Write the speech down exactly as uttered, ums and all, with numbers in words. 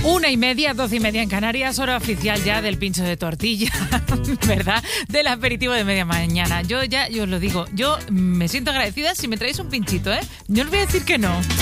Una y media, doce y media en Canarias, hora oficial ya del pincho de tortilla, ¿verdad? Del aperitivo de media mañana. Yo ya, yo os lo digo, yo me siento agradecida si me traéis un pinchito, ¿eh? Yo os voy a decir que no.